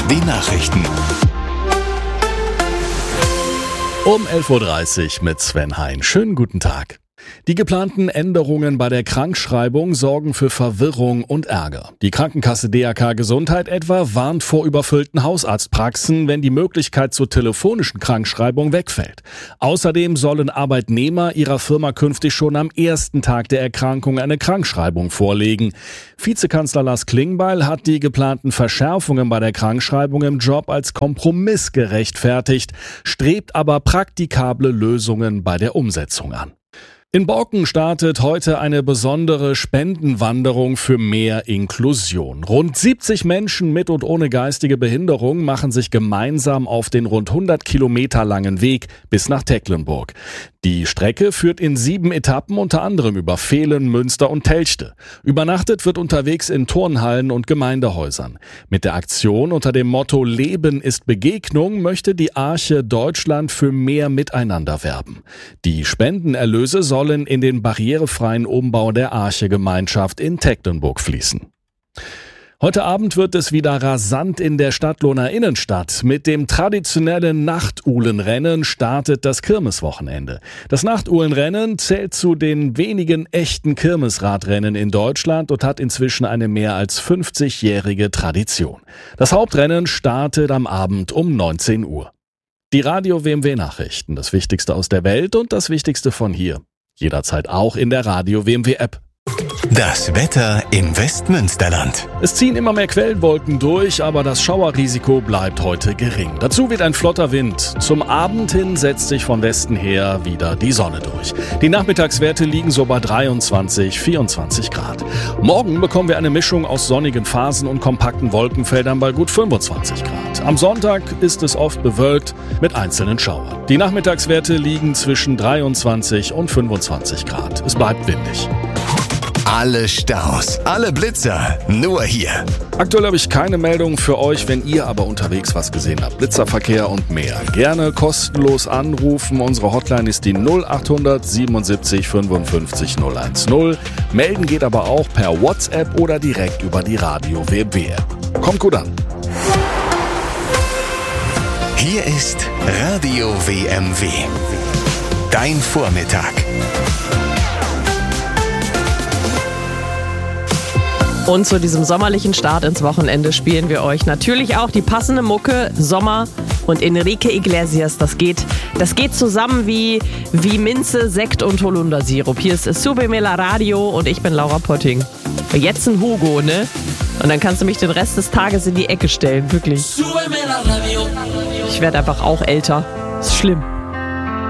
Die Nachrichten. Um 11.30 Uhr mit Sven Hein. Schönen guten Tag. Die geplanten Änderungen bei der Krankschreibung sorgen für Verwirrung und Ärger. Die Krankenkasse DRK Gesundheit etwa warnt vor überfüllten Hausarztpraxen, wenn die Möglichkeit zur telefonischen Krankschreibung wegfällt. Außerdem sollen Arbeitnehmer ihrer Firma künftig schon am ersten Tag der Erkrankung eine Krankschreibung vorlegen. Vizekanzler Lars Klingbeil hat die geplanten Verschärfungen bei der Krankschreibung im Job als Kompromiss gerechtfertigt, strebt aber praktikable Lösungen bei der Umsetzung an. In Borken startet heute eine besondere Spendenwanderung für mehr Inklusion. Rund 70 Menschen mit und ohne geistige Behinderung machen sich gemeinsam auf den rund 100 Kilometer langen Weg bis nach Tecklenburg. Die Strecke führt in 7 Etappen, unter anderem über Vehlen, Münster und Telchte. Übernachtet wird unterwegs in Turnhallen und Gemeindehäusern. Mit der Aktion unter dem Motto Leben ist Begegnung möchte die Arche Deutschland für mehr Miteinander werben. Die Spendenerlöse sollen in den barrierefreien Umbau der Arche-Gemeinschaft in Tecklenburg fließen. Heute Abend wird es wieder rasant in der Stadtlohner Innenstadt. Mit dem traditionellen Nachtuhlenrennen startet das Kirmeswochenende. Das Nachtuhlenrennen zählt zu den wenigen echten Kirmesradrennen in Deutschland und hat inzwischen eine mehr als 50-jährige Tradition. Das Hauptrennen startet am Abend um 19 Uhr. Die Radio WMW Nachrichten, das Wichtigste aus der Welt und das Wichtigste von hier. Jederzeit auch in der Radio WMW App. Das Wetter im Westmünsterland. Es ziehen immer mehr Quellwolken durch, aber das Schauerrisiko bleibt heute gering. Dazu weht ein flotter Wind. Zum Abend hin setzt sich von Westen her wieder die Sonne durch. Die Nachmittagswerte liegen so bei 23, 24 Grad. Morgen bekommen wir eine Mischung aus sonnigen Phasen und kompakten Wolkenfeldern bei gut 25 Grad. Am Sonntag ist es oft bewölkt mit einzelnen Schauern. Die Nachmittagswerte liegen zwischen 23 und 25 Grad. Es bleibt windig. Alle Staus, alle Blitzer, nur hier. Aktuell habe ich keine Meldung für euch, wenn ihr aber unterwegs was gesehen habt. Blitzerverkehr und mehr. Gerne kostenlos anrufen. Unsere Hotline ist die 0800 77 55 010. Melden geht aber auch per WhatsApp oder direkt über die Radio WMW App. Kommt gut an. Hier ist Radio WMW. Dein Vormittag. Und zu diesem sommerlichen Start ins Wochenende spielen wir euch natürlich auch die passende Mucke Sommer und Enrique Iglesias. Das geht zusammen wie Minze, Sekt und Holundersirup. Hier ist Subime la Radio und ich bin Laura Potting. Jetzt ein Hugo, ne? Und dann kannst du mich den Rest des Tages in die Ecke stellen, wirklich. Ich werde einfach auch älter. Ist schlimm.